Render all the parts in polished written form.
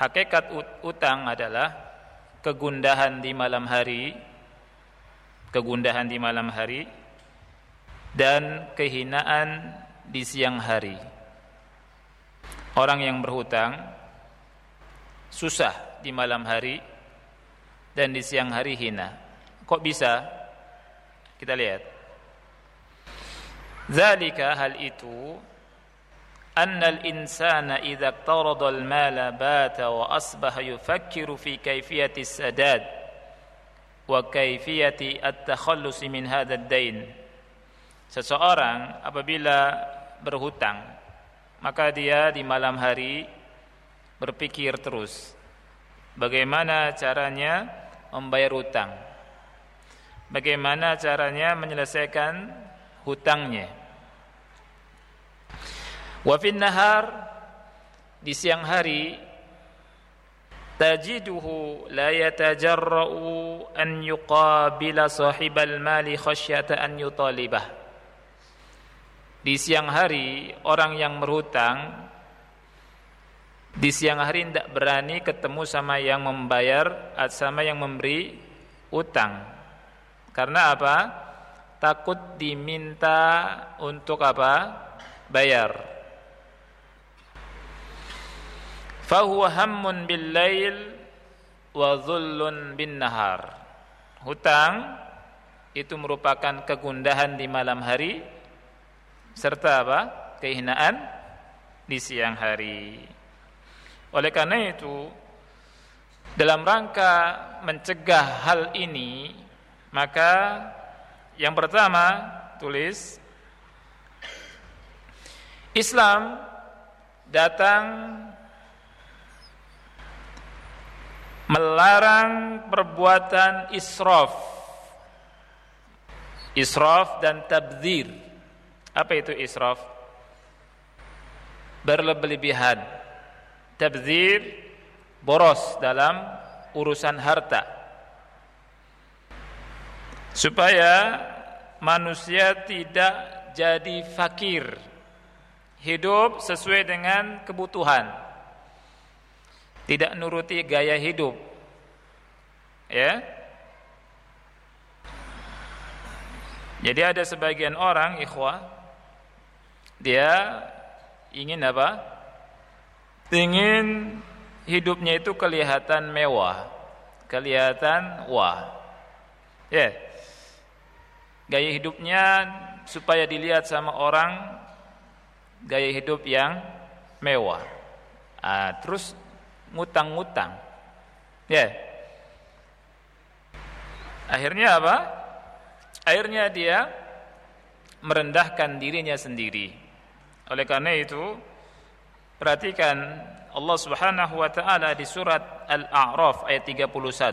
Hakikat utang adalah kegundahan di malam hari, dan kehinaan di siang hari. Orang yang berhutang susah di malam hari dan di siang hari hina. Kok bisa? Kita lihat. Zalika, hal itu, anna al-insana idza iqtarada al-mala bata wa asbaha yufakkiru fi kayfiyati as-sadad wa kayfiyati at-takhallus min hadha ad-dain. Seseorang apabila berhutang, maka dia di malam hari berpikir terus bagaimana caranya membayar hutang, bagaimana caranya menyelesaikan hutangnya. Wa fin nahar, di siang hari, tajiduhu la yatajarra'u an yuqabila sahibal mali khasyata an yutalibah. Di siang hari, orang yang berhutang di siang hari tidak berani ketemu sama yang membayar, sama yang memberi utang. Karena apa? Takut diminta untuk apa? Bayar. Fahuwa hammun bil lail wa dhullun bin nahar. Hutang itu merupakan kegundahan di malam hari serta apa? Kehinaan di siang hari. Oleh karena itu, dalam rangka mencegah hal ini, maka yang pertama, tulis, Islam datang melarang perbuatan israf dan tabdzir. Apa itu israf? Berlebih-lebihan. Tabdzir, boros dalam urusan harta, supaya manusia tidak jadi fakir, hidup sesuai dengan kebutuhan, tidak nuruti gaya hidup, ya. Jadi ada sebagian orang, ikhwah, dia ingin apa? Ingin hidupnya itu kelihatan mewah, kelihatan wah. Ya. Gaya hidupnya supaya dilihat sama orang gaya hidup yang mewah. Terus ngutang-ngutang. Ya. Akhirnya apa? Akhirnya dia merendahkan dirinya sendiri. Oleh karena itu, perhatikan Allah Subhanahu wa taala di surat Al-A'raf ayat 31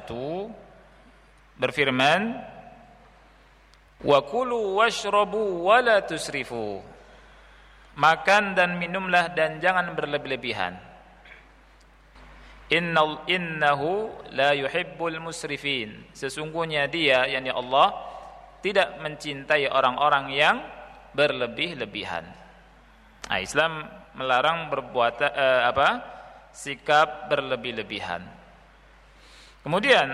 berfirman, "Wa kulu washrabu wa la tusrifu." Makan dan minumlah dan jangan berlebih-lebihan. Innahu la yuhibbul musrifin. Sesungguhnya dia, yakni Allah, tidak mencintai orang-orang yang berlebih-lebihan. Islam melarang berbuat sikap berlebih-lebihan. Kemudian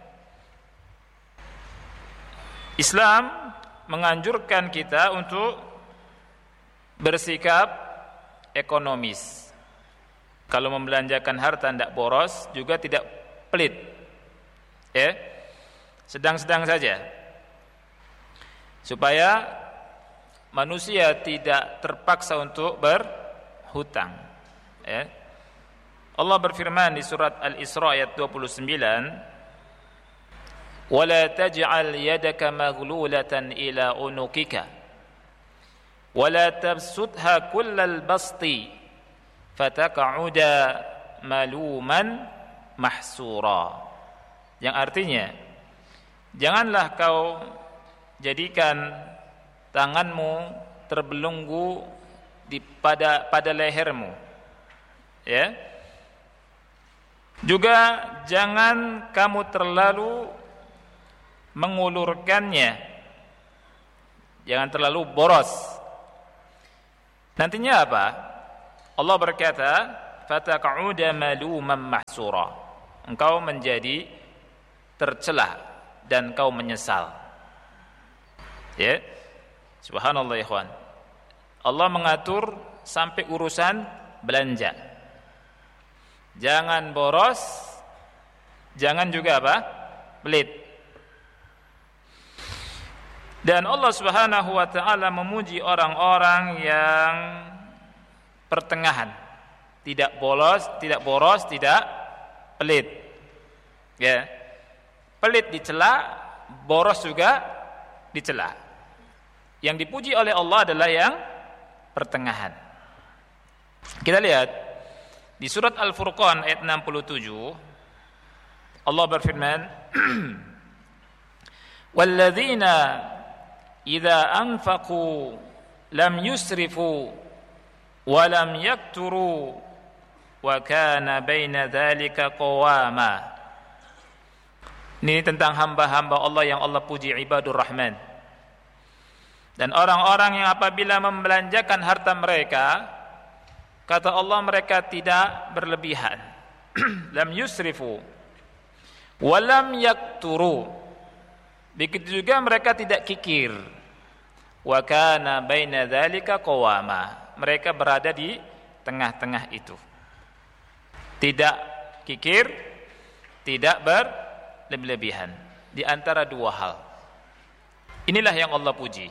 Islam menganjurkan kita untuk bersikap ekonomis. Kalau membelanjakan harta tidak boros, juga tidak pelit. Ya. Sedang-sedang saja. Supaya manusia tidak terpaksa untuk berhutang. Ya. Allah berfirman di surat Al-Isra ayat 29, "Wala taj'al yadaka maghlulatan ila unukika, wala tabsutha kullal basti, fataq'uda maluman mahsura." Yang artinya, janganlah kau jadikan tanganmu terbelenggu pada lehermu, ya. Juga jangan kamu terlalu mengulurkannya, jangan terlalu boros. Nantinya apa? Allah berkata, fataq'uda maluman mahsura. Engkau menjadi tercela dan kau menyesal. Ya. Subhanallah ikhwan. Allah mengatur sampai urusan belanja. Jangan boros, jangan juga apa? Pelit. Dan Allah Subhanahu wa taala memuji orang-orang yang pertengahan. Tidak boros, tidak pelit. Ya. Pelit dicela, boros juga dicela. Yang dipuji oleh Allah adalah yang pertengahan. Kita lihat di surat Al-Furqan ayat 67, Allah berfirman, "Walladzina idza anfaqu lam yusrifu wa lam yakturu wa kana baina dzalika qawama." Ini tentang hamba-hamba Allah yang Allah puji, ibadur rahman. Dan orang-orang yang apabila membelanjakan harta mereka, kata Allah, mereka tidak berlebihan. Lam yusrifu wa lam yakturu. Begitu juga mereka tidak kikir. Wa kana baina dzalika qawama. Mereka berada di tengah-tengah itu. Tidak kikir, tidak berlebihan, di antara dua hal. Inilah yang Allah puji.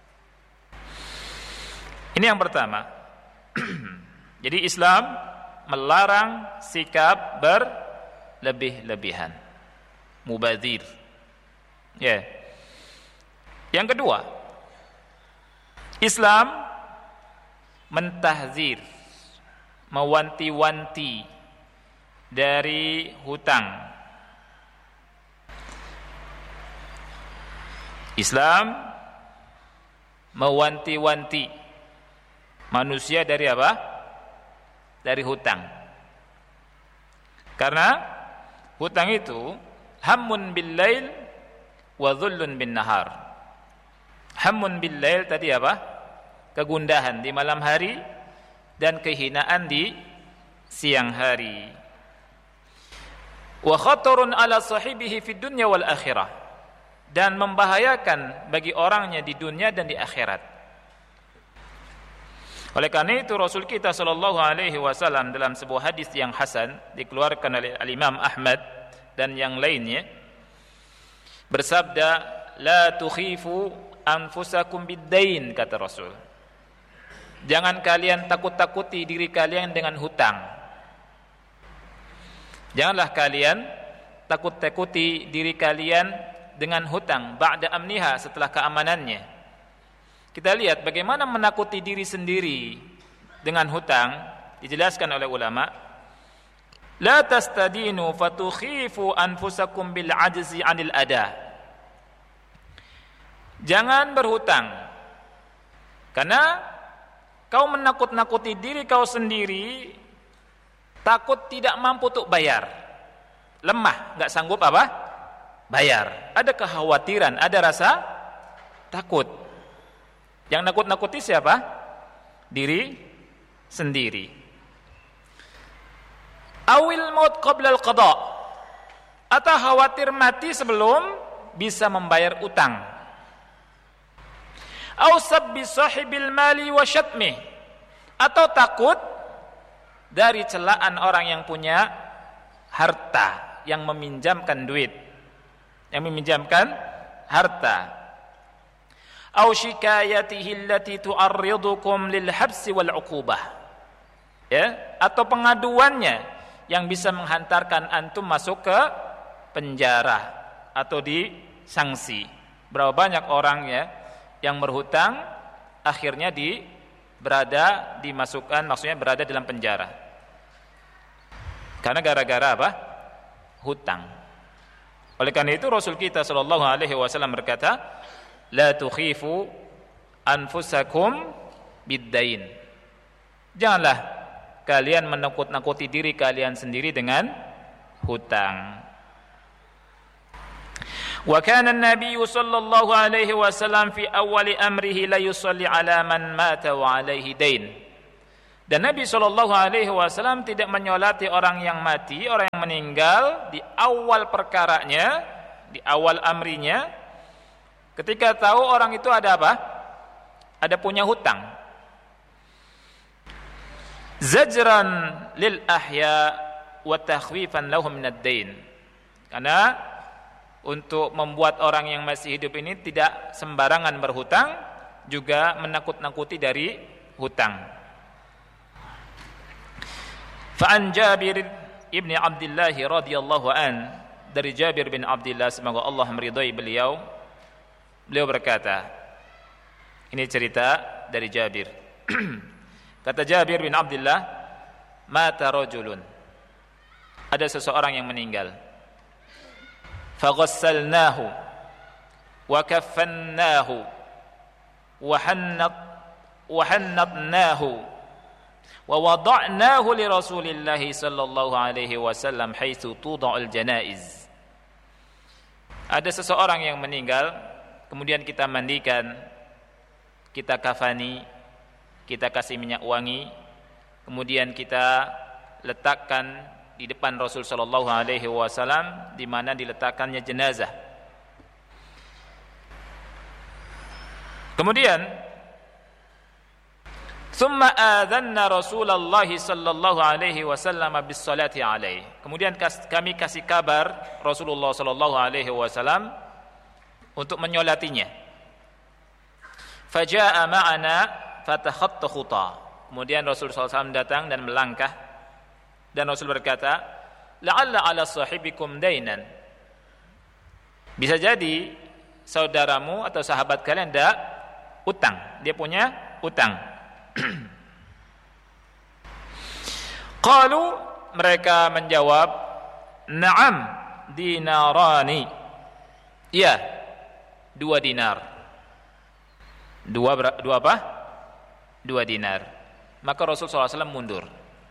Ini yang pertama. Jadi Islam melarang sikap berlebih-lebihan, mubadzir. Ya. Yang kedua, Islam mentahzir, mewanti-wanti dari hutang. Islam mewanti-wanti manusia dari apa? Dari hutang. Karena hutang itu hammun bil lail wa dhullun bin nahar. Hammun bil lail tadi apa? Kegundahan di malam hari dan kehinaan di siang hari. Wa khatarun ala sahibihi fid dunya wal akhirah. Dan membahayakan bagi orangnya di dunia dan di akhirat. Oleh karena itu Rasul kita sallallahu alaihi wasallam dalam sebuah hadis yang hasan dikeluarkan oleh Al-Imam Ahmad dan yang lainnya bersabda, la tukhifu anfusakum bid-dain, kata Rasul. Jangan kalian takut-takuti diri kalian dengan hutang. Janganlah kalian takut-takuti diri kalian dengan hutang ba'da amniha, setelah keamanannya. Kita lihat bagaimana menakuti diri sendiri dengan hutang. Dijelaskan oleh ulama, la tastadinu fatukhifu anfusakum bil ajzi 'anil ada. Jangan berhutang karena kau menakut-nakuti diri kau sendiri, takut tidak mampu untuk bayar, lemah, enggak sanggup apa? Bayar. Ada kekhawatiran, ada rasa takut. Yang nakut-nakuti siapa? Diri sendiri. Awil maut qabla al-qada. Atau khawatir mati sebelum bisa membayar utang. Aw sabbi sahibil mali wa syatmih. Atau takut dari celaan orang yang punya harta, yang meminjamkan duit, yang meminjamkan harta. Aw shikayatihi allati tu'arridukum lil habsi wal 'uqubah. Ya, atau pengaduannya yang bisa menghantarkan antum masuk ke penjara atau disanksi. Berapa banyak orang ya yang berhutang akhirnya dimasukkan, maksudnya berada dalam penjara. Karena gara-gara apa? Hutang. Oleh karena itu Rasul kita sallallahu alaihi wasallam berkata, la tukhifu anfusakum bid-dain. Janganlah kalian menakut-nakuti diri kalian sendiri dengan hutang. Wa kana an-nabiy sallallahu alaihi wasallam fi awwali amrihi la yusalli ala man mata wa alaihi dain. Dan Nabi SAW tidak menyolati orang yang mati, orang yang meninggal di awal perkaranya, di awal amrinya, ketika tahu orang itu ada apa? Ada punya hutang. Zajran lil ahya wa takhwifan lahum minad dain. Karena untuk membuat orang yang masih hidup ini tidak sembarangan berhutang, juga menakut-nakuti dari hutang. Fa'an Jabir ibn Abdullah radhiyallahu an, dari Jabir bin Abdullah, semoga Allah meridai beliau berkata, ini cerita dari Jabir. Kata Jabir bin Abdullah, mata rajulun, ada seseorang yang meninggal. Faghassalnahu wa kaffannahu wa hannatnahu wa wada'nahu li Rasulillah sallallahu alaihi wasallam haitsu tuda'ul janaiz. Ada seseorang yang meninggal, kemudian kita mandikan, kita kafani, kita kasih minyak wangi, kemudian kita letakkan di depan Rasul sallallahu alaihi wasallam di mana diletakkannya jenazah. Kemudian summa adzanna Rasulullah sallallahu alaihi wasallam bis salati alaihi. Kemudian kami kasih kabar Rasulullah sallallahu alaihi wasallam untuk menyolatinya. Fajaa ma'ana fatakhatta khuta. Kemudian Rasul sallallahu alaihi wasallam datang dan melangkah, dan Rasul berkata, la'alla ala sahibikum dainan. Bisa jadi saudaramu atau sahabat kalian ada utang, dia punya utang. Qalu, mereka menjawab, na'am dinarani. Iya, 2 dinar. Dua apa? 2 dinar. Maka Rasul SAW mundur.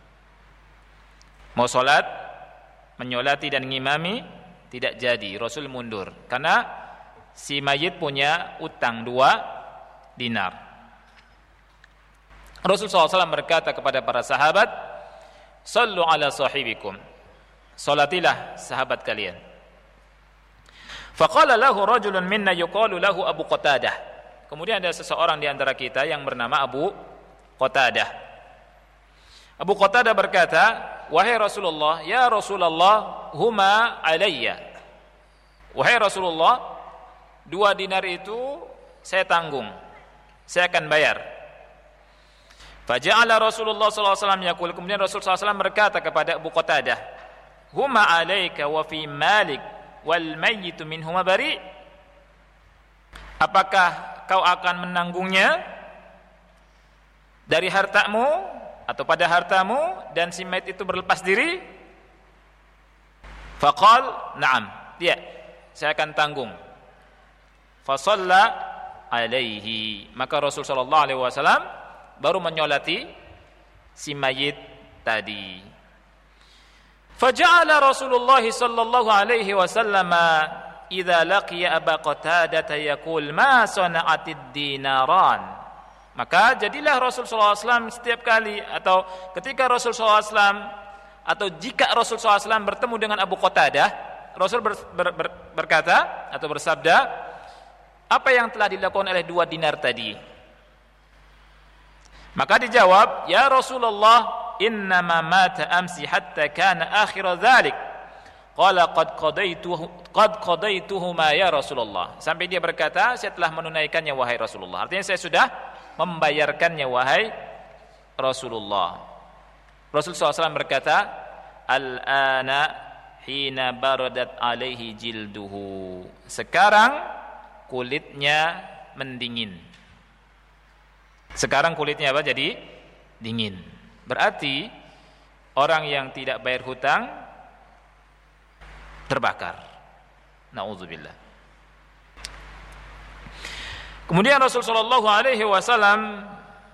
Mau sholat, menyolati dan ngimami, tidak jadi. Rasul mundur karena si mayit punya utang 2 dinar. Rasulullah SAW berkata kepada para sahabat, sallu ala sahibikum, salatilah sahabat kalian. Faqala lahu rajulun minna yuqalu lahu Abu Qatadah. Kemudian ada seseorang di antara kita yang bernama Abu Qatadah. Abu Qatadah berkata, wahai Rasulullah, ya Rasulullah, huma alayya. Wahai Rasulullah, 2 dinar itu saya tanggung, saya akan bayar. Faja'ala Rasulullah SAW yaqul, kemudian Rasulullah SAW berkata kepada Abu Qatadah, huma alayka wa fi malik wal mayyitu minhuma bari. Apakah kau akan menanggungnya dari hartamu atau pada hartamu dan si mayit itu berlepas diri? Faqal na'am, ya, saya akan tanggung. Fa shalla alaihi, maka Rasul sallallahu alaihi wasallam baru menyolati si mayit tadi. Faja'ala Rasulullah sallallahu alaihi wasallam idza laqiya Aba Qatadah yaqul ma sana'atid dinaran. Maka jadilah Rasul sallallahu alaihi wasallam setiap kali atau ketika Rasul sallallahu alaihi wasallam atau jika Rasul sallallahu alaihi wasallam bertemu dengan Abu Qatadah, Rasul berkata atau bersabda, apa yang telah dilakukan oleh 2 dinar tadi? Maka dijawab, ya Rasulullah, innama mata amsi hatta kana akhir dzalik. Qala qad qadaituhuma ya Rasulullah. Sampai dia berkata, saya telah menunaikannya wahai Rasulullah. Artinya saya sudah membayarkannya wahai Rasulullah. Rasulullah SAW berkata, al-ana hina baradat alaihi jilduhu. Sekarang kulitnya mendingin. Sekarang kulitnya apa? Jadi dingin. Berarti orang yang tidak bayar hutang terbakar. Nauzubillah. Kemudian Rasulullah sallallahu alaihi wasallam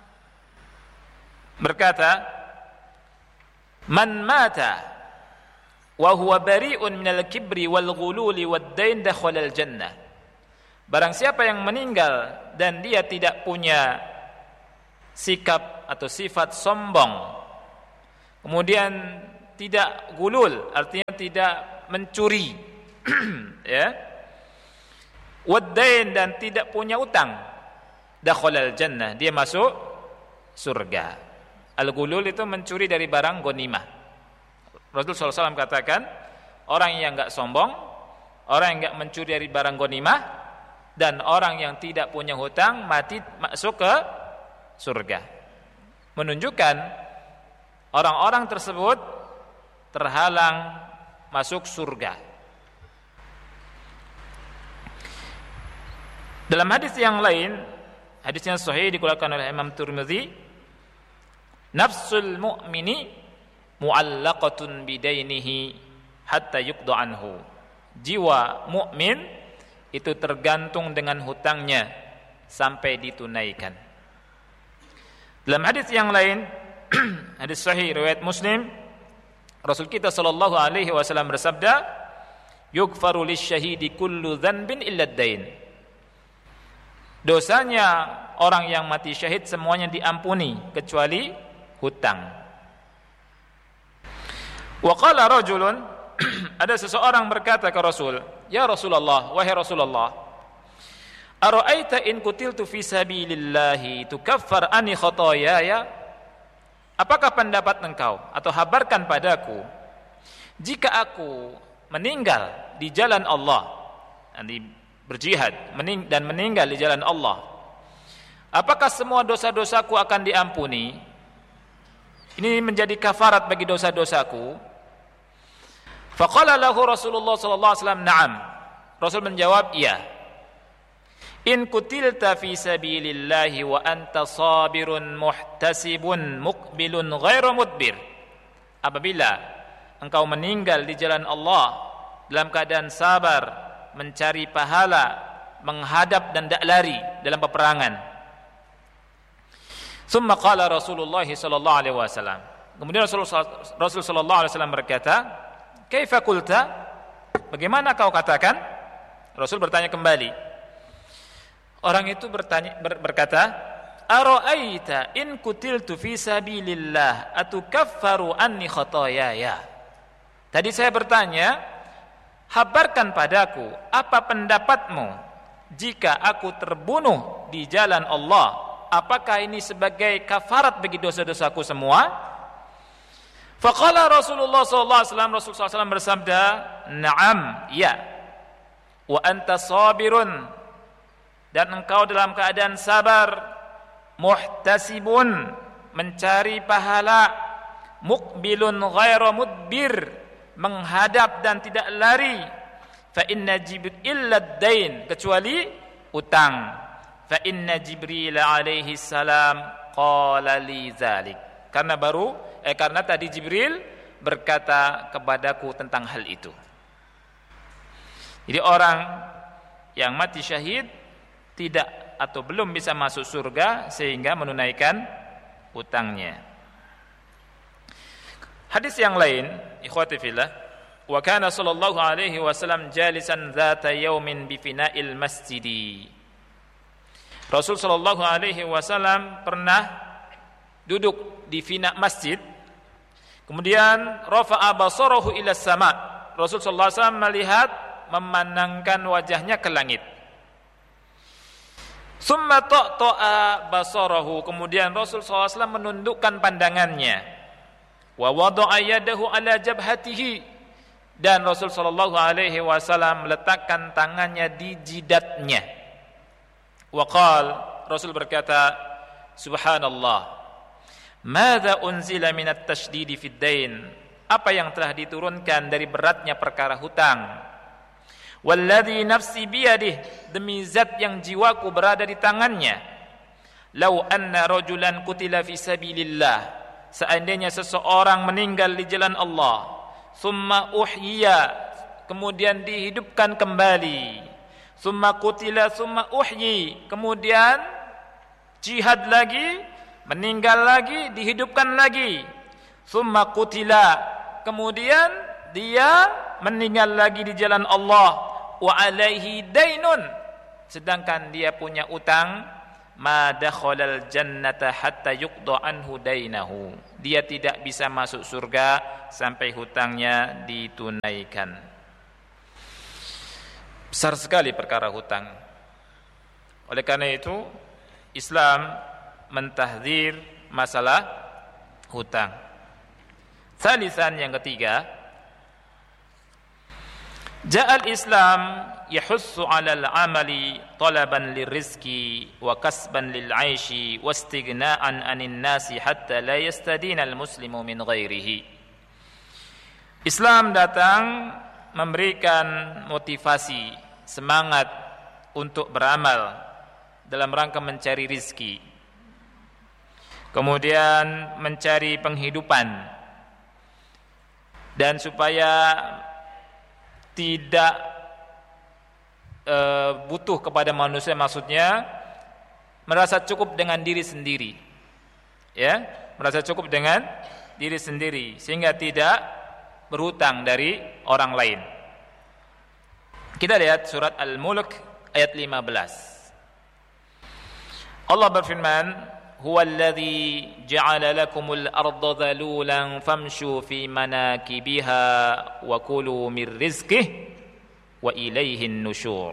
berkata, "Man mata wa huwa bari'un minal kibri wal ghululi wad dain dakhala al jannah." Barang siapa yang meninggal dan dia tidak punya sikap atau sifat sombong. Kemudian tidak gulul, artinya tidak mencuri. Ya. Waddain, dan tidak punya utang. Dakhalal jannah, dia masuk surga. Al-gulul itu mencuri dari barang ghanimah. Rasulullah SAW katakan, orang yang enggak sombong, orang yang enggak mencuri dari barang ghanimah, dan orang yang tidak punya hutang mati masuk ke surga. Menunjukkan orang-orang tersebut terhalang masuk surga. Dalam hadis yang lain, hadisnya sahih dikeluarkan oleh Imam Tirmidzi, nafsul mu'mini mu'allaqatun bidainihi hatta yuqda anhu. Jiwa mukmin itu tergantung dengan hutangnya sampai ditunaikan. Dalam hadis yang lain, hadis sahih riwayat Muslim, Rasul kita sallallahu alaihi wasallam bersabda, yughfaru lisyahidi kullu dzanbin illa ad-dain. Dosanya orang yang mati syahid semuanya diampuni kecuali hutang. Wa qala rajulun, ada seseorang berkata ke Rasul, ya Rasulullah, wahai Rasulullah, ara'aita in qutiltu fi sabilillahi tukaffar anni khataayaya? Apakah pendapat engkau atau habarkan padaku, jika aku meninggal di jalan Allah, berjihad dan meninggal di jalan Allah, apakah semua dosa-dosaku akan diampuni? Ini menjadi kafarat bagi dosa-dosaku. Faqala lahu Rasulullah sallallahu alaihi wasallam, "Na'am." Rasul menjawab, "Iya." In kutilta fi sabilillahi wa anta sabirun muhtasibun muqbilun ghairu mudbir. Apabila engkau meninggal di jalan Allah dalam keadaan sabar, mencari pahala, menghadap dan tidak lari dalam peperangan. Summa qala Rasulullah sallallahu alaihi wasallam. Kemudian Rasul sallallahu alaihi wasallam berkata, "Kaifa qulta?" Bagaimana kau katakan? Rasul bertanya kembali. Orang itu berkata, "Ara'aita in kutiltu fi sabilillah atukaffaru anni khataayaya?" Tadi saya bertanya, habarkan padaku, apa pendapatmu jika aku terbunuh di jalan Allah, apakah ini sebagai kafarat bagi dosa-dosaku semua? Faqala Rasulullah sallallahu alaihi wasallam, Rasulullah SAW bersabda, "Na'am, ya. Wa anta sabirun, dan engkau dalam keadaan sabar, muhtasibun, mencari pahala, muqbilun ghairu mudbir, menghadap dan tidak lari, fa inna jibril illa ad-dain, kecuali utang, fa inna jibril alaihi salam qala li dzalik." Karena tadi Jibril berkata kepadaku tentang hal itu. Jadi orang yang mati syahid tidak atau belum bisa masuk surga sehingga menunaikan utangnya. Hadis yang lain, ikhwati fillah, wa kana sallallahu alaihi wasallam jalisan dzata yaumin bi fina'il masjidi. Rasul sallallahu alaihi wasallam pernah duduk di fina' masjid, kemudian rafa'a basarahu ila sama'. Rasul sallallahu alaihi wasallam melihat, memandangkan wajahnya ke langit. Summa ta'ta'a basarahu, kemudian Rasul sallallahu alaihi wasallam menundukkan pandangannya. Wa wada'a yadahu ala jabhatihi, dan Rasul sallallahu alaihi wasallam meletakkan tangannya di jidatnya. Wa qala, Rasul berkata, "Subhanallah, madza unzila minat tasydidi fid dain?" Apa yang telah diturunkan dari beratnya perkara hutang. Walladzi nafsi biyadih, demi zat yang jiwaku berada di tangannya. Lau anna rajulan qutila fi sabilillah, seandainya seseorang meninggal di jalan Allah, summa uhyiya, kemudian dihidupkan kembali, summa qutila summa uhyi, kemudian jihad lagi, meninggal lagi, dihidupkan lagi, summa qutila, kemudian dia meninggal lagi di jalan Allah, wa alaihi dainun, sedangkan dia punya utang, ma dakhalal jannata hatta yuqda anhu dainahu. Dia tidak bisa masuk surga sampai hutangnya ditunaikan. Besar sekali perkara hutang. Oleh karena itu Islam mentahdzir masalah hutang. Salisan, yang ketiga, ja'al Islam yahussu 'alal 'amali talaban lirizqi wa kasban lil 'aishi wastighna'an 'anil nasi hatta la yastadina al-muslimu min ghairihi. Islam datang memberikan motivasi, semangat untuk beramal dalam rangka mencari rizki, kemudian mencari penghidupan, dan supaya tidak butuh kepada manusia, maksudnya merasa cukup dengan diri sendiri, ya, merasa cukup dengan diri sendiri sehingga tidak berhutang dari orang lain. Kita lihat surat Al-Mulk ayat 15. Allah berfirman, huwallazi ja'ala lakumul arda dhalulan famshu fi manakibiha wa kulu mir rizqihi wa ilaihin nusyur.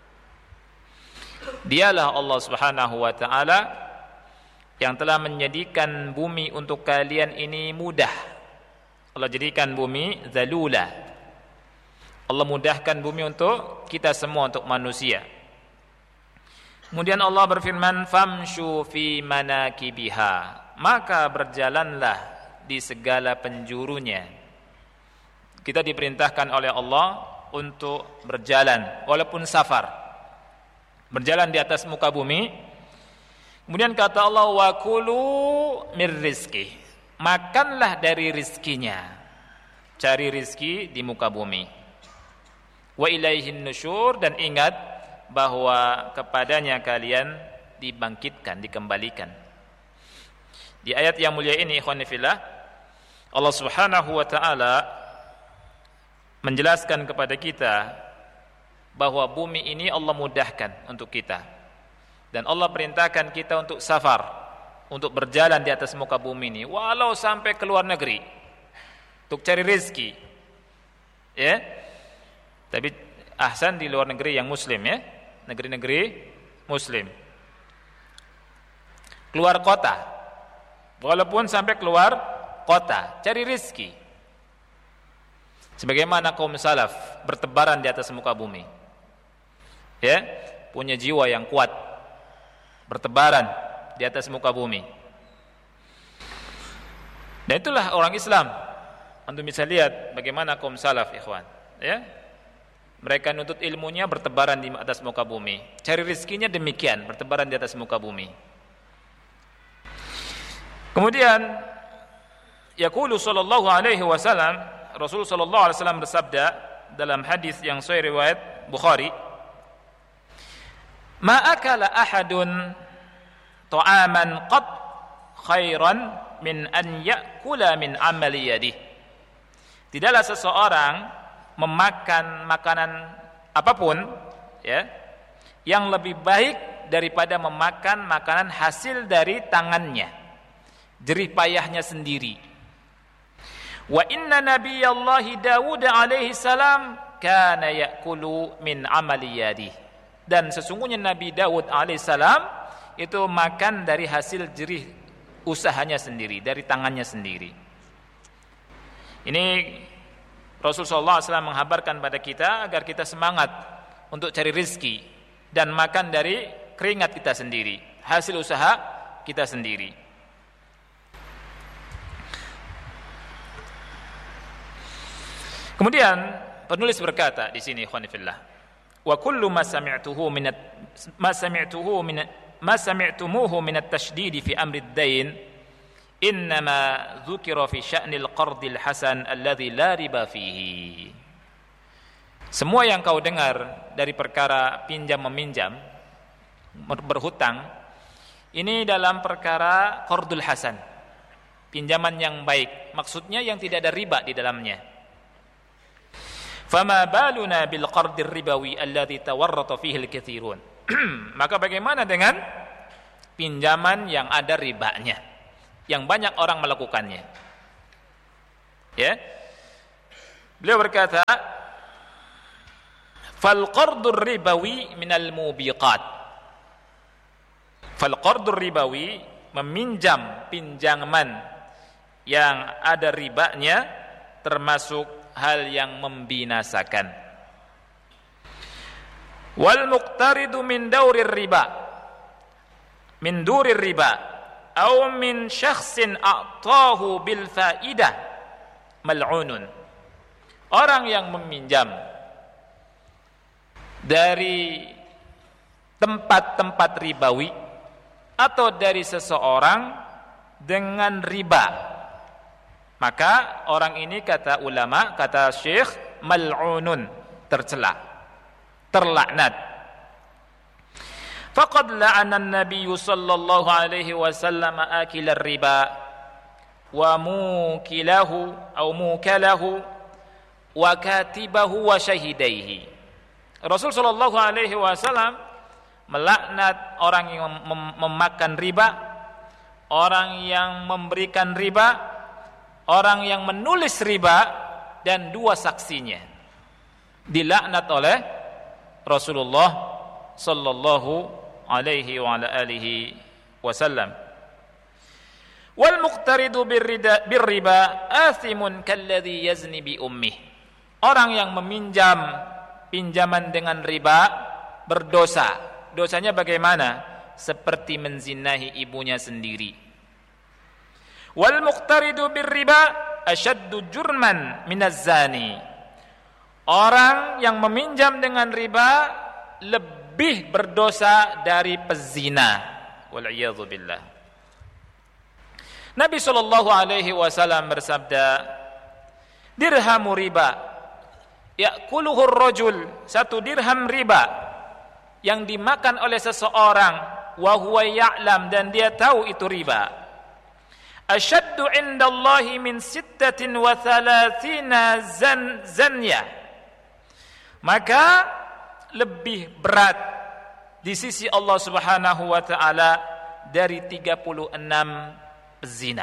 Dialah Allah Subhanahu wa taala yang telah menjadikan bumi untuk kalian ini mudah. Allah jadikan bumi zalula. Allah mudahkan bumi untuk kita semua, untuk manusia. Kemudian Allah berfirman, famshu fi manakibiha, maka berjalanlah di segala penjurunya. Kita diperintahkan oleh Allah untuk berjalan walaupun safar, berjalan di atas muka bumi. Kemudian kata Allah, wa kulu mir rizqi, makanlah dari rizkinya, cari rizki di muka bumi. Wa ilaihin nusyur, dan ingat bahwa kepadanya kalian dibangkitkan, dikembalikan. Di ayat yang mulia ini, ikhwan fillah, Allah Subhanahu wa taala menjelaskan kepada kita bahwa bumi ini Allah mudahkan untuk kita, dan Allah perintahkan kita untuk safar, untuk berjalan di atas muka bumi ini, walau sampai ke luar negeri untuk cari rezeki, ya. Tapi ahsan di luar negeri yang muslim, ya, negeri-negeri muslim. Keluar kota, walaupun sampai keluar kota, cari rezeki. Sebagaimana kaum salaf bertebaran di atas muka bumi, ya, punya jiwa yang kuat, bertebaran di atas muka bumi. Dan itulah orang Islam. Antum bisa lihat bagaimana kaum salaf, ikhwan, ya. Mereka nuntut ilmunya bertebaran di atas muka bumi, cari rezekinya demikian, bertebaran di atas muka bumi. Kemudian yaqulu sallallahu alaihi wasallam, Rasul sallallahu alaihi wasallam bersabda dalam hadis yang sahih riwayat Bukhari, ma akala ahadun ta'aman qad khairan min an ya'kula min amali yadihi. Tidaklah seseorang memakan makanan apapun, ya, yang lebih baik daripada memakan makanan hasil dari tangannya, jerih payahnya sendiri. Wa inna nabiyallahi Dawud alaihi salam kana ya'kulu min amali yadihi. Dan sesungguhnya Nabi Daud alaihi salam itu makan dari hasil jerih usahanya sendiri, dari tangannya sendiri. Ini Rasulullah SAW menghabarkan pada kita agar kita semangat untuk cari rezeki dan makan dari keringat kita sendiri, hasil usaha kita sendiri. Kemudian penulis berkata di sini, ikhwan fillah, wa kullu ma sami'tumuhu min at-tashdid fi amri ad-dain innama dzukira fi sya'nil qardil hasan alladzi la riba fihi. Semua yang kau dengar dari perkara pinjam meminjam, berhutang, ini dalam perkara qardul hasan, pinjaman yang baik, maksudnya yang tidak ada riba di dalamnya. Fama baluna bil qardir ribawi alladzi tawarrata fihi al-katsirun. Maka bagaimana dengan pinjaman yang ada ribanya, yang banyak orang melakukannya. Ya. Beliau berkata, "Fal qardur ribawi minal mubiqat." Fal qardur ribawi, meminjam pinjaman yang ada ribanya, termasuk hal yang membinasakan. Wal muqtaridu min daurir riba, min durir riba, aw min syakhsin a'tahu bil faidah mal'unun. Orang yang meminjam dari tempat-tempat ribawi atau dari seseorang dengan riba, maka orang ini, kata ulama, kata Syekh, mal'unun, tercela, terlaknat. Faqad la'ana an-nabiy sallallahu alaihi wasallam akil riba wa mukilahu aw mukalahu wa katibahu wa syahidaihi. Rasul sallallahu alaihi wasallam melaknat orang yang memakan riba, orang yang memberikan riba, orang yang menulis riba, dan dua saksinya. Dilaknat oleh Rasulullah sallallahu alaihi wa ala alihi wasallam. Wal muqtaridu birriba athimun kalladhi yazni bi ummih. Orang yang meminjam pinjaman dengan riba berdosa. Dosanya bagaimana? Seperti menzinahi ibunya sendiri. Wal muqtaridu birriba ashaddu jurman minaz zani. Orang yang meminjam dengan riba lebih berdosa dari pezina. Wal iyadzu billah. Nabi sallallahu alaihi wasallam bersabda, dirhamu riba ya'kuluhu ar-rajul, satu dirham riba yang dimakan oleh seseorang, wa huwa ya'lam, dan dia tahu itu riba, asyaddu indallahi min 36 zanya, maka lebih berat di sisi Allah Subhanahu wa taala dari 36 zina.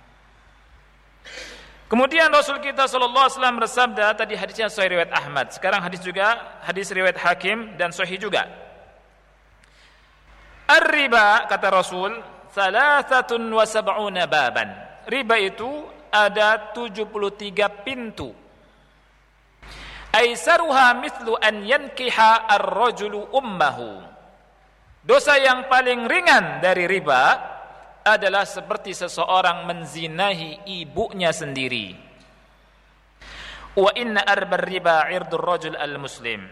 Kemudian Rasul kita sallallahu alaihi wasallam bersabda, tadi hadisnya sahih riwayat Ahmad, sekarang hadis juga hadis riwayat Hakim dan sahih juga. Ar-riba, kata Rasul, 73 baban. Riba itu ada 73 pintu. Aisaruha mithlu an yankiha ar-rajulu ummahu. Dosa yang paling ringan dari riba adalah seperti seseorang menzinahi ibunya sendiri. Wa inna arbar riba irdur rajul al-muslim.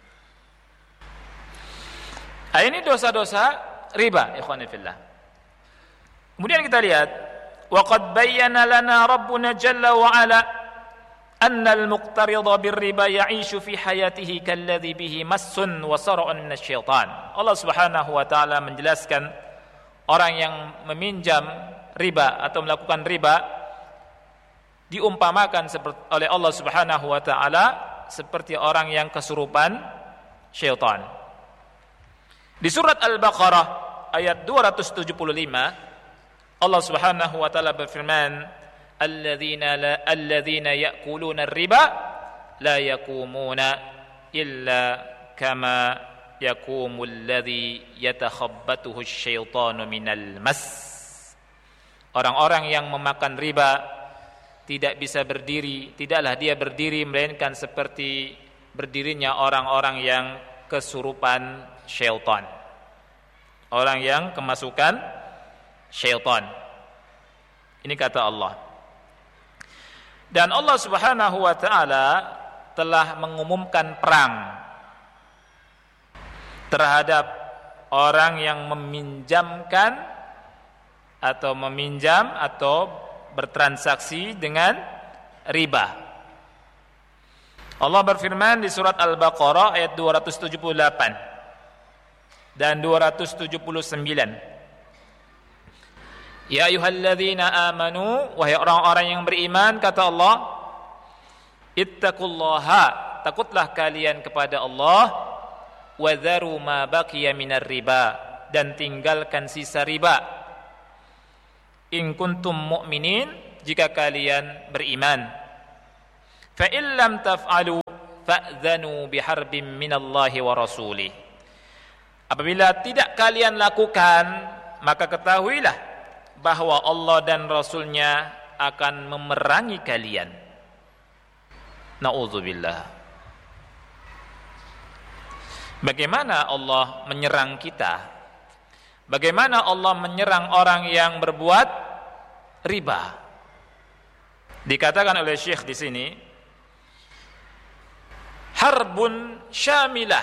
Ini dosa-dosa riba, ikhwan fillah. Kemudian kita lihat, wa qad bayyana lana rabbuna jalla wa ala anna al-muqtarida bir-riba ya'ishu fi hayatihi kalladhi bihi massun wa sar'un minasyaitan. Allah Subhanahu wa taala menjelaskan orang yang meminjam riba atau melakukan riba diumpamakan oleh Allah Subhanahu wa taala seperti orang yang kesurupan syaitan. Di surat Al-Baqarah ayat 275 Allah Subhanahu wa taala berfirman, alladzina ya'kuluna ar-riba la yaqumuna illa kama yaqumul ladzi yatakhabbatuhu asyaitanu minal mas. Orang-orang yang memakan riba tidak bisa berdiri, tidaklah dia berdiri melainkan seperti berdirinya orang-orang yang kesurupan syaitan, orang yang kemasukan syaitan. Ini kata Allah. Dan Allah Subhanahu wa taala telah mengumumkan perang terhadap orang yang meminjamkan atau meminjam atau bertransaksi dengan riba. Allah berfirman di surat Al-Baqarah ayat 278 dan 279. Ya ayyuhalladzina amanu, wahai orang-orang yang beriman, kata Allah, ittaqullaha, takutlah kalian kepada Allah, wa dharu ma baqiya minar riba, dan tinggalkan sisa riba. In kuntum mu'minin, jika kalian beriman. Fa in lam taf'alu fa'dhanu biharbin minallahi wa rasulih. Apabila tidak kalian lakukan, maka ketahuilah bahwa Allah dan Rasulnya akan memerangi kalian. Na'udzubillah. Bagaimana Allah menyerang kita? Bagaimana Allah menyerang orang yang berbuat riba? Dikatakan oleh Syekh di sini, harbun syamilah.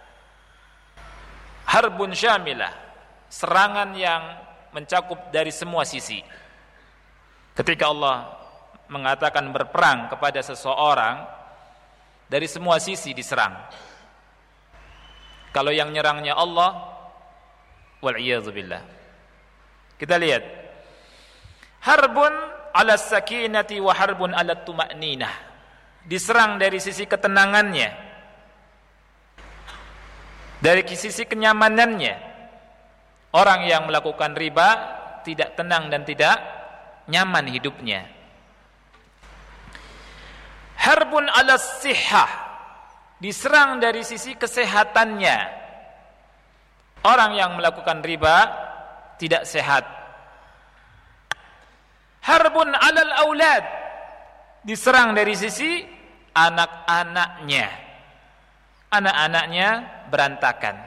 Harbun syamilah, serangan yang mencakup dari semua sisi. Ketika Allah mengatakan berperang kepada seseorang, dari semua sisi diserang. Kalau yang nyerangnya Allah, wal'iyadzubillah. Kita lihat, harbun ala sakinati wa harbun ala tuma'ninah. Diserang dari sisi ketenangannya, dari sisi kenyamanannya. Orang yang melakukan riba tidak tenang dan tidak nyaman hidupnya. Harbun ala sihhah, diserang dari sisi kesehatannya. Orang yang melakukan riba tidak sehat. Harbun alal aulad, diserang dari sisi anak-anaknya. Anak-anaknya berantakan.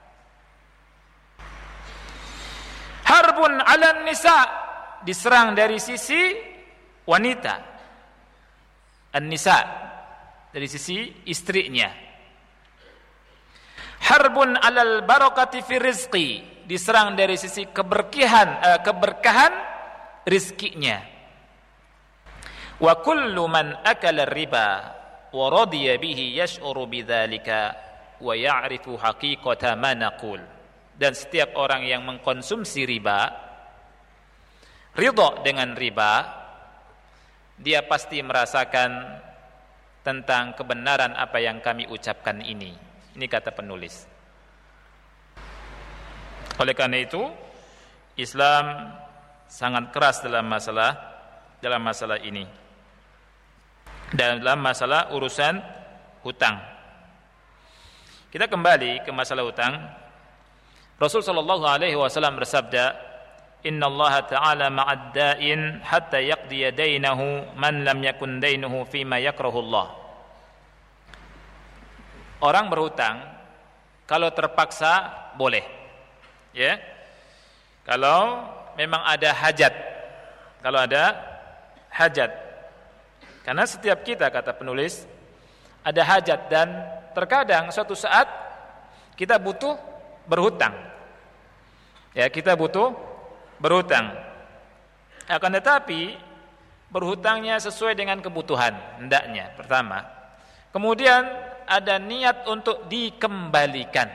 Harbun alan nisa, diserang dari sisi wanita. An-nisa, dari sisi istrinya. Harbun alal barakati fi rizqi, diserang dari sisi keberkahan rizkinya. Wa kullu man akala riba wa radiya bihi yash'uru bidzalika wa ya'rifu haqiqata ma naqul. Dan setiap orang yang mengkonsumsi riba, ridha dengan riba, dia pasti merasakan tentang kebenaran apa yang kami ucapkan ini. Ini kata penulis. Oleh karena itu, Islam sangat keras dalam masalah ini. Dalam masalah urusan hutang. Kita kembali ke masalah hutang. Rasul sallallahu alaihi wasallam bersabda, "Innallaha ta'ala ma'ad da'in hatta yaqdiya dainahu man lam yakun dainuhu fima yakrahu Allah." Orang berhutang kalau terpaksa boleh. Ya. Kalau memang ada hajat. Kalau ada hajat. Karena setiap kita, kata penulis, ada hajat dan terkadang suatu saat kita butuh berhutang. Ya, kita butuh berhutang. Akan tetapi berhutangnya sesuai dengan kebutuhan hendaknya pertama. Kemudian ada niat untuk dikembalikan.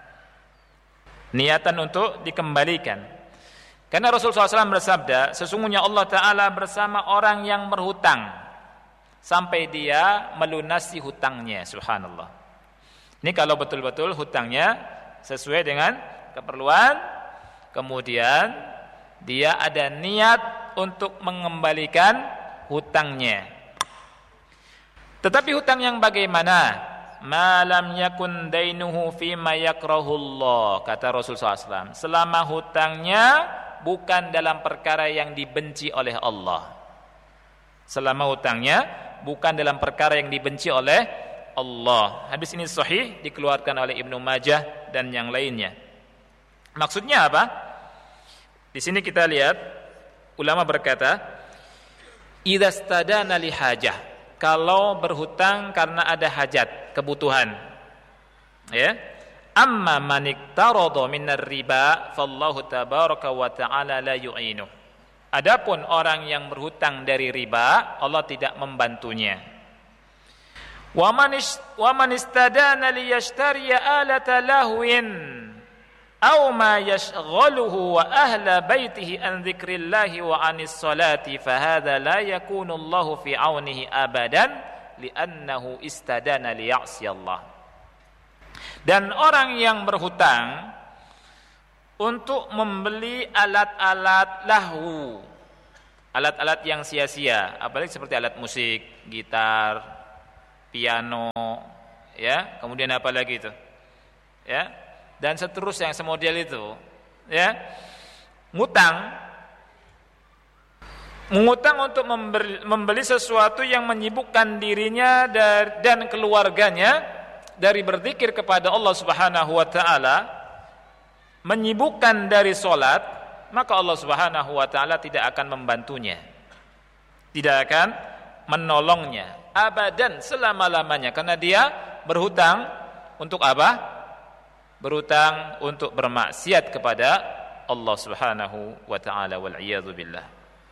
Niatan untuk dikembalikan. Karena Rasulullah SAW bersabda, sesungguhnya Allah Ta'ala bersama orang yang berhutang sampai dia melunasi hutangnya. Subhanallah. Ini kalau betul-betul hutangnya sesuai dengan keperluan, kemudian dia ada niat untuk mengembalikan hutangnya. Tetapi hutang yang bagaimana? Malam yakun dainuhu fima yakrahullah, kata Rasulullah SAW. Selama hutangnya bukan dalam perkara yang dibenci oleh Allah. Selama hutangnya bukan dalam perkara yang dibenci oleh Allah. Hadis ini sahih, dikeluarkan oleh Ibnu Majah dan yang lainnya. Maksudnya apa? Di sini kita lihat ulama berkata, idza stadana li hajah, kalau berhutang karena ada hajat, kebutuhan. Ya. Amma man iktarada minar riba fallahu tabaraka wa ta'ala la yu'inu. Adapun orang yang berhutang dari riba, Allah tidak membantunya. Wa man istadana liyashtariya alata lahwin aw ma yashghaluhu wa ahla baitihi an dzikrillahi wa anis salati fahadha la yakunu Allahu fi aunihi abadan li'annahu istadana liya'si Allah. Dan orang yang berhutang untuk membeli alat-alat lahu, alat-alat yang sia-sia, apalagi seperti alat musik, gitar, piano, ya, kemudian apa lagi itu, ya, dan seterusnya yang semodel itu, ya, mengutang untuk membeli sesuatu yang menyibukkan dirinya dan keluarganya dari berzikir kepada Allah Subhanahu wa taala, menyibukkan dari salat, maka Allah Subhanahu wa taala tidak akan membantunya, tidak akan menolongnya abadan selama-lamanya, karena dia berhutang untuk apa? Berhutang untuk bermaksiat kepada Allah Subhanahu wa taala, wal iyadzu billah.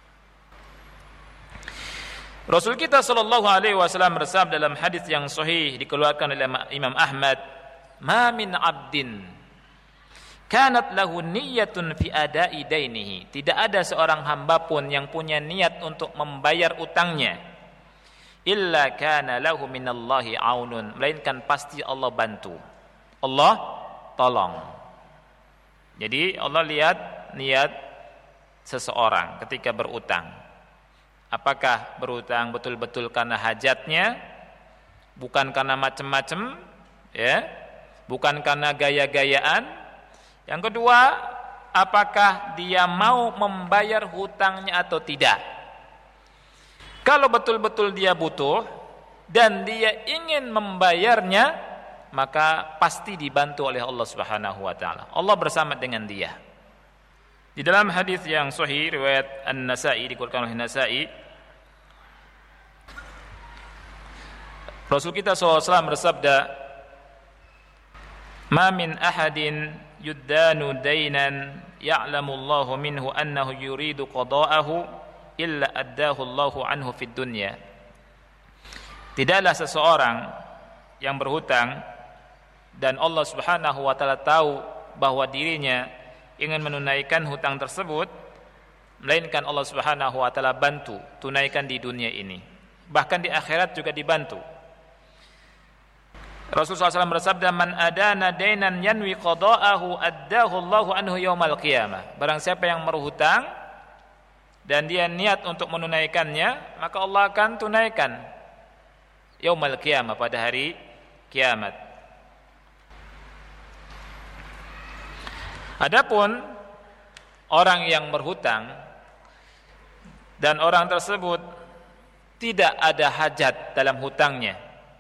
Rasul kita sallallahu alaihi wasallam bersabda dalam hadis yang sahih dikeluarkan oleh Imam Ahmad, "Ma min 'abdin kanat lahu niyyatun fi ada'i dainihi." Tidak ada seorang hamba pun yang punya niat untuk membayar utangnya, illa kana lahu minallahi aunun, melainkan pasti Allah bantu, Allah tolong. Jadi Allah lihat niat seseorang ketika berutang. Apakah berutang betul-betul karena hajatnya, bukan karena macam-macam, ya, bukan karena gaya-gayaan. Yang kedua, apakah dia mau membayar hutangnya atau tidak. Kalau betul-betul dia butuh dan dia ingin membayarnya, maka pasti dibantu oleh Allah Subhanahu wa taala. Allah bersama dengan dia. Di dalam hadis yang sahih riwayat An-Nasa'i, dikeluarkan oleh Nasa'i, Rasul kita SAW bersabda, "Ma min ahadin yuddanu dainan ya'lamu Allahu minhu annahu yuridu qada'ahu illa addahu Allahu anhu fid dunya." Tidaklah seseorang yang berhutang dan Allah Subhanahu wa taala tahu bahwa dirinya ingin menunaikan hutang tersebut, melainkan Allah Subhanahu wa taala bantu tunaikan di dunia ini, bahkan di akhirat juga dibantu. Rasulullah SAW bersabda, "Man adana dainan yanwi qada'ahu addahu Allahu anhu yaumal qiyamah." Barang siapa yang berhutang dan dia niat untuk menunaikannya, maka Allah akan tunaikan yaumal qiyamah, pada hari kiamat. Adapun orang yang berhutang dan orang tersebut tidak ada hajat dalam hutangnya,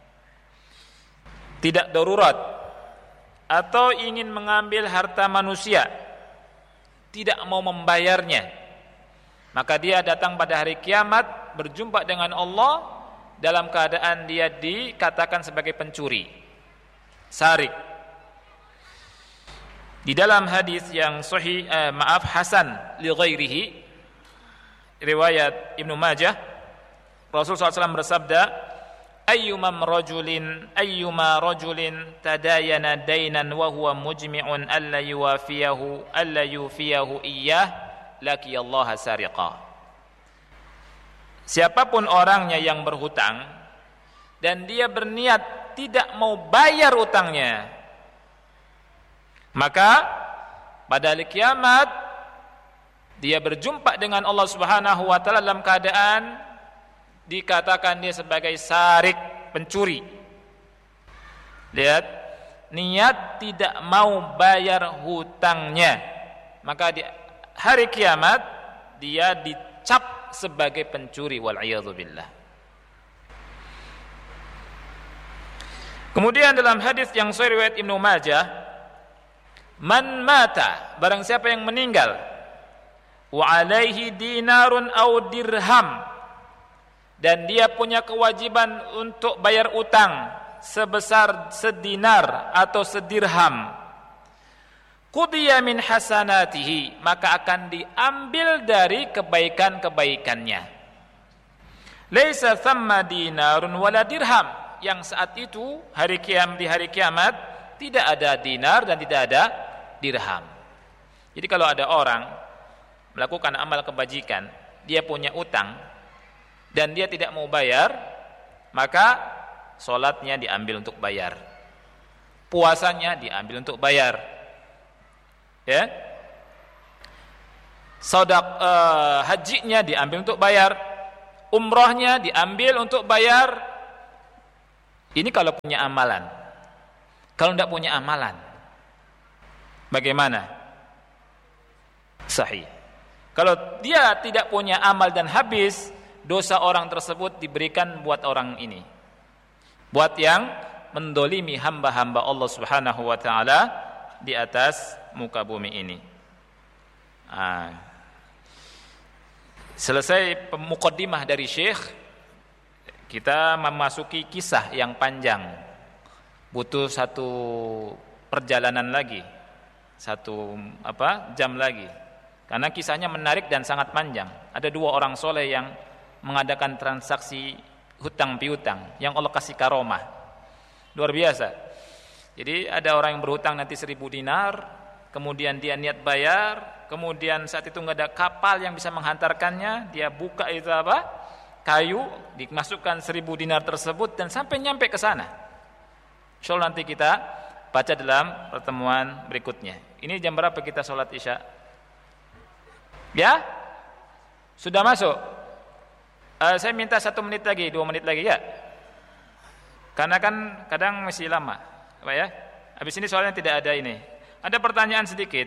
tidak darurat, atau ingin mengambil harta manusia, tidak mau membayarnya, maka dia datang pada hari kiamat berjumpa dengan Allah dalam keadaan dia dikatakan sebagai pencuri, sarik. Di dalam hadis yang sahih, hasan li ghairihi, riwayat Ibnu Majah, Rasulullah SAW bersabda, ayyuma rajulin tadayana dainan wa huwa mujmi'un alla yufiyahu iyyah laqiyallaha sariqa. Siapapun orangnya yang berhutang dan dia berniat tidak mau bayar utangnya, maka pada hari kiamat dia berjumpa dengan Allah Subhanahu wa taala dalam keadaan dikatakan dia sebagai sarik, pencuri. Lihat, niat tidak mau bayar hutangnya, maka di hari kiamat dia dicap sebagai pencuri, wal iyadzu billah. Kemudian dalam hadis yang sahih riwayat Ibnu Majah, man mata, barang siapa yang meninggal, wa alaihi dinarun aw dirham, dan dia punya kewajiban untuk bayar utang sebesar sedinar atau sedirham, qudiya min hasanatihi, maka akan diambil dari kebaikan-kebaikannya. Laisa thamma dinarun wala dirham, yang saat itu di hari kiamat tidak ada dinar dan tidak ada dirham. Jadi kalau ada orang melakukan amal kebajikan, dia punya utang dan dia tidak mau bayar, maka sholatnya diambil untuk bayar, puasanya diambil untuk bayar, ya, hajinya diambil untuk bayar, umrohnya diambil untuk bayar. Ini kalau punya amalan. Kalau tidak punya amalan, bagaimana? Sahih. Kalau dia tidak punya amal dan habis, dosa orang tersebut diberikan buat orang ini, buat yang mendolimi hamba-hamba Allah Subhanahu wa ta'ala di atas muka bumi ini. Selesai muqaddimah dari Syekh, kita memasuki kisah yang panjang. Butuh satu perjalanan lagi, jam lagi, karena kisahnya menarik dan sangat panjang. Ada 2 orang soleh yang mengadakan transaksi hutang piutang yang Allah kasih karomah luar biasa. Jadi ada orang yang berhutang nanti 1.000 dinar, kemudian dia niat bayar, kemudian saat itu nggak ada kapal yang bisa menghantarkannya, dia buka itu kayu, dimasukkan 1.000 dinar tersebut dan sampai nyampe ke sana. Insyaallah nanti kita baca dalam pertemuan berikutnya. Ini jam berapa kita sholat isya? Ya? Sudah masuk? Saya minta 1 menit lagi, 2 menit lagi ya? Karena kan kadang masih lama, Pak ya. Habis ini soalnya tidak ada ini. Ada pertanyaan sedikit.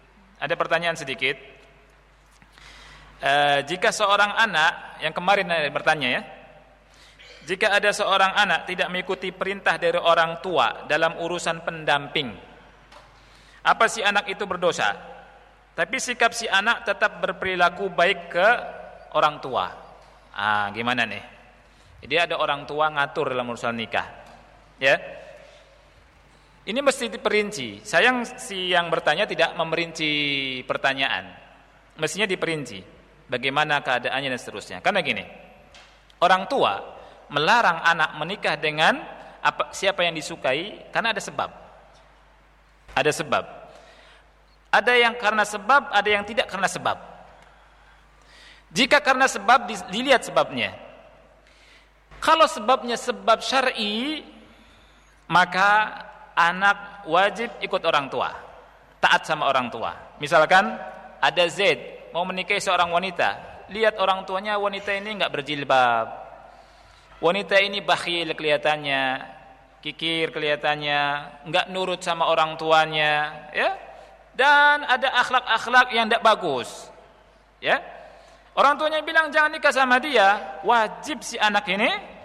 Jika seorang anak, yang kemarin bertanya ya, jika ada seorang anak tidak mengikuti perintah dari orang tua dalam urusan pendamping, apa si anak itu berdosa? Tapi sikap si anak tetap berperilaku baik ke orang tua. Gimana nih? Jadi ada orang tua ngatur dalam urusan nikah. Ya. Ini mesti diperinci. Sayang si yang bertanya tidak memerinci pertanyaan. Mestinya diperinci bagaimana keadaannya dan seterusnya. Karena gini, orang tua melarang anak menikah dengan siapa yang disukai karena ada sebab. Ada sebab. Ada yang karena sebab, ada yang tidak karena sebab. Jika karena sebab, dilihat sebabnya. Kalau sebabnya sebab syar'i, maka anak wajib ikut orang tua, taat sama orang tua. Misalkan ada Z mau menikahi seorang wanita, lihat orang tuanya, wanita ini enggak berjilbab, wanita ini bakhil kelihatannya, kikir kelihatannya, enggak nurut sama orang tuanya, ya, dan ada akhlak-akhlak yang tidak bagus, ya. Orang tuanya bilang jangan nikah sama dia, wajib si anak ini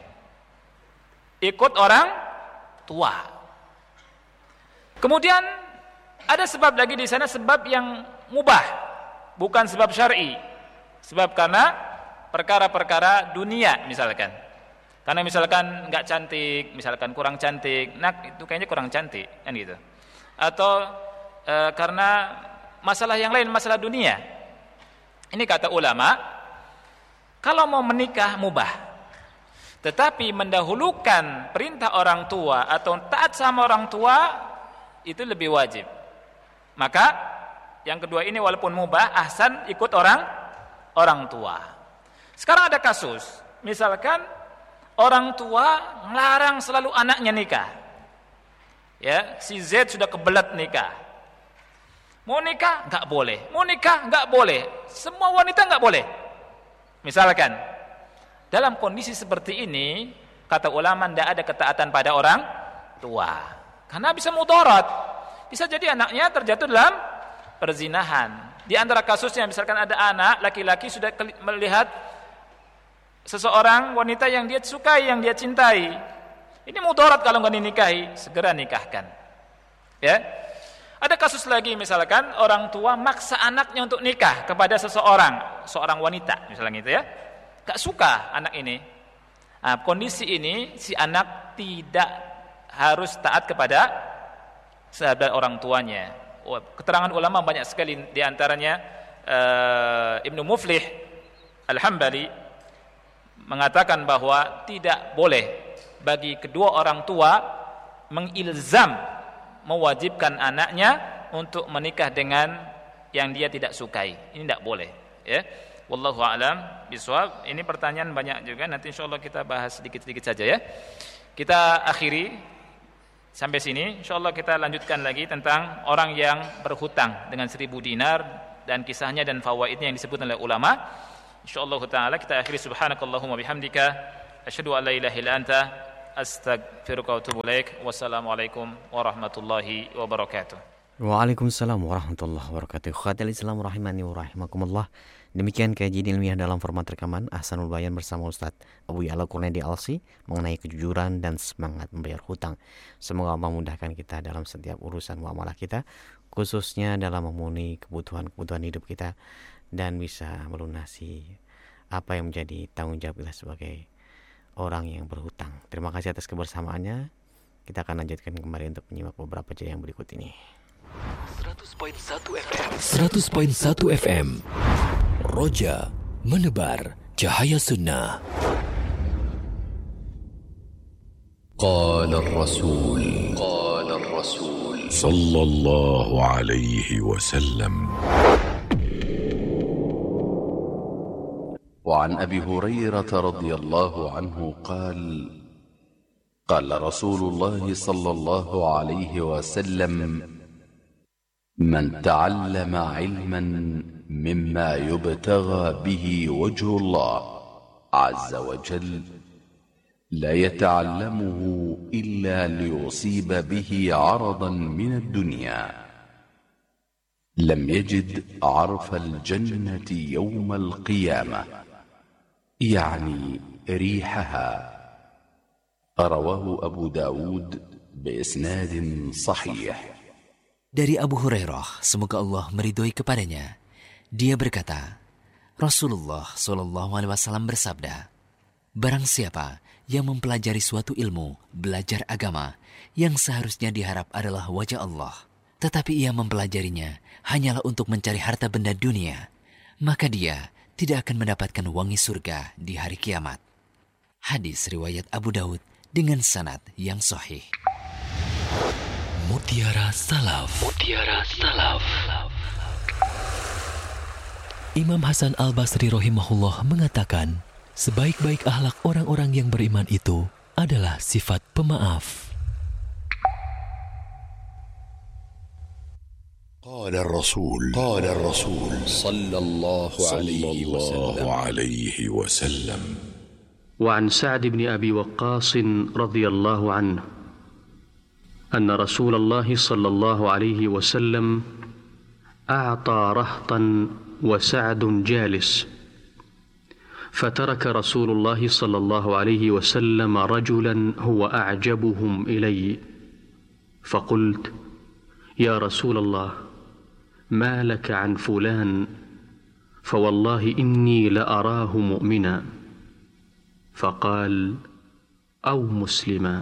ikut orang tua. Kemudian ada sebab lagi di sana, sebab yang mubah, bukan sebab syar'i. Sebab karena perkara-perkara dunia misalkan. Karena misalkan enggak cantik, misalkan kurang cantik, nah itu kayaknya kurang cantik kan gitu. Atau karena masalah yang lain, masalah dunia. Ini kata ulama, kalau mau menikah mubah, tetapi mendahulukan perintah orang tua atau taat sama orang tua itu lebih wajib. Maka yang kedua ini walaupun mubah, ahsan ikut orang tua. Sekarang ada kasus, misalkan orang tua melarang selalu anaknya nikah. Ya, si Z sudah kebelet nikah. Mau nikah enggak boleh, mau nikah enggak boleh. Semua wanita enggak boleh. Misalkan dalam kondisi seperti ini, kata ulama tidak ada ketaatan pada orang tua. Karena bisa mudarat. Bisa jadi anaknya terjatuh dalam perzinahan. Di antara kasusnya misalkan ada anak laki-laki sudah melihat seseorang wanita yang dia sukai, yang dia cintai. Ini mudarat kalau enggak dinikahi, segera nikahkan. Ya. Ada kasus lagi misalkan orang tua maksa anaknya untuk nikah kepada seorang wanita misalnya gitu ya. Gak suka anak ini. Nah, kondisi ini si anak tidak harus taat kepada sahabat orang tuanya. Keterangan ulama banyak sekali, di antaranya Ibnu Muflih Al-Hambali mengatakan bahwa tidak boleh bagi kedua orang tua mengilzam, mewajibkan anaknya untuk menikah dengan yang dia tidak sukai. Ini tidak boleh, ya. Wallahu a'lam bishawab. Ini pertanyaan banyak juga, nanti insyaallah kita bahas sedikit-sedikit saja ya. Kita akhiri sampai sini. Insyaallah kita lanjutkan lagi tentang orang yang berhutang dengan 1.000 dinar dan kisahnya dan fawaidnya yang disebut oleh ulama. Insyaallah taala kita akhiri subhanakallahumma bihamdika asyhadu an la ilaha illa anta astaghfiruka wa atubu ilaik. Wassalamualaikum warahmatullahi wabarakatuh. Waalaikumsalam warahmatullahi wabarakatuh. Khawatir Islam rahimani wa rahimakumullah. Demikian kajian ilmiah dalam format rekaman Ahsanul Bayan bersama Ustadz Abu Ya'la Qurnaidi Alsi mengenai kejujuran dan semangat membayar hutang. Semoga Allah memudahkan kita dalam setiap urusan muamalah kita, khususnya dalam memenuhi kebutuhan hidup kita, dan bisa melunasi apa yang menjadi tanggung jawab kita sebagai orang yang berhutang. Terima kasih atas kebersamaannya. Kita akan lanjutkan kembali untuk menyimak beberapa jaya yang berikut ini. 100.1 FM Roja menebar cahaya sunnah. Qala ar-rasul sallallahu alaihi wasallam. وعن أبي هريرة رضي الله عنه قال قال رسول الله صلى الله عليه وسلم من تعلم علما مما يبتغى به وجه الله عز وجل لا يتعلمه إلا ليصيب به عرضا من الدنيا لم يجد عرف الجنة يوم القيامة يعني ريحها. رواه أبو داود بإسناد صحيح. Dari Abu Hurairah, semoga Allah meridhoi kepadanya, dia berkata, Rasulullah SAW bersabda, barang siapa yang mempelajari suatu ilmu, belajar agama, yang seharusnya diharap adalah wajah Allah, tetapi ia mempelajarinya hanyalah untuk mencari harta benda dunia, maka dia tidak akan mendapatkan wangi surga di hari kiamat. Hadis riwayat Abu Daud dengan sanad yang sahih. Mutiara Salaf. Imam Hasan Al-Basri rahimahullah mengatakan, sebaik-baik akhlak orang-orang yang beriman itu adalah sifat pemaaf. قال الرسول صلى الله عليه وسلم. وعن سعد بن أبي وقاص رضي الله عنه أن رسول الله صلى الله عليه وسلم أعطى رهطا وسعد جالس، فترك رسول الله صلى الله عليه وسلم رجلا هو أعجبهم إلي، فقلت يا رسول الله ما لك عن فلان فوالله إني لأراه مؤمنا، فقال أو مسلما،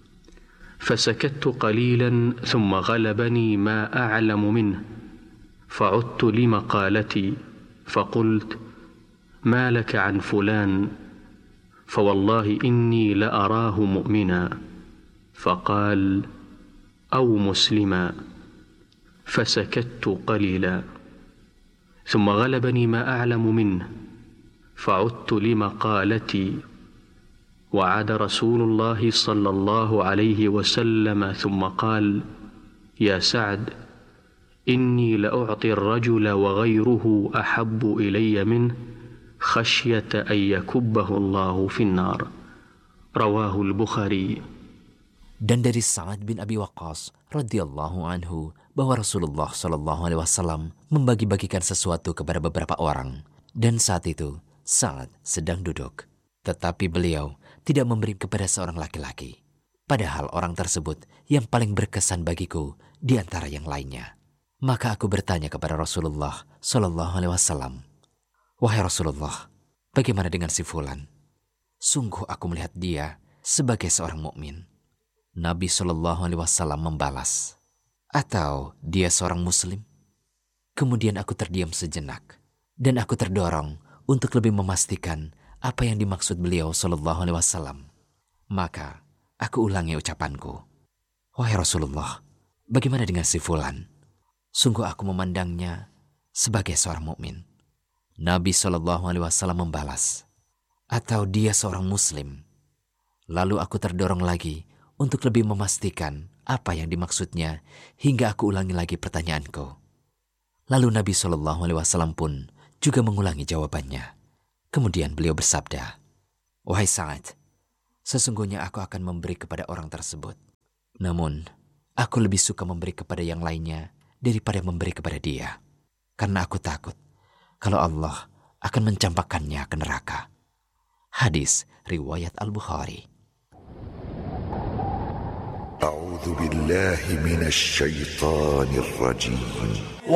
فسكت قليلا ثم غلبني ما أعلم منه، فعدت لمقالتي فقلت ما لك عن فلان فوالله إني لأراه مؤمنا، فقال أو مسلما، فسكت قليلا ثم غلبني ما أعلم منه، فعدت لمقالتي، وعاد رسول الله صلى الله عليه وسلم ثم قال يا سعد إني لأعطي الرجل وغيره أحب إلي منه خشية أن يكبه الله في النار. رواه البخاري. Dan dari Sa'ad bin Abi Waqqas radhiyallahu anhu bahwa Rasulullah sallallahu alaihi wasallam membagi-bagikan sesuatu kepada beberapa orang, dan saat itu Sa'ad sedang duduk, tetapi beliau tidak memberi kepada seorang laki-laki, padahal orang tersebut yang paling berkesan bagiku di antara yang lainnya. Maka aku bertanya kepada Rasulullah sallallahu alaihi wasallam, wahai Rasulullah, bagaimana dengan si fulan? Sungguh aku melihat dia sebagai seorang mukmin. Nabi sallallahu alaihi wasallam membalas, atau dia seorang muslim? Kemudian aku terdiam sejenak, dan aku terdorong untuk lebih memastikan apa yang dimaksud beliau sallallahu alaihi wasallam. Maka aku ulangi ucapanku, wahai Rasulullah, bagaimana dengan si fulan? Sungguh aku memandangnya sebagai seorang mukmin. Nabi sallallahu alaihi wasallam membalas, atau dia seorang muslim? Lalu aku terdorong lagi untuk lebih memastikan apa yang dimaksudnya, hingga aku ulangi lagi pertanyaanku. Lalu Nabi SAW pun juga mengulangi jawabannya. Kemudian beliau bersabda, "Wahai Sa'ad, sesungguhnya aku akan memberi kepada orang tersebut. Namun, aku lebih suka memberi kepada yang lainnya daripada memberi kepada dia. Karena aku takut kalau Allah akan mencampakkannya ke neraka." Hadis riwayat Al-Bukhari. أعوذ بالله من الشيطان الرجيم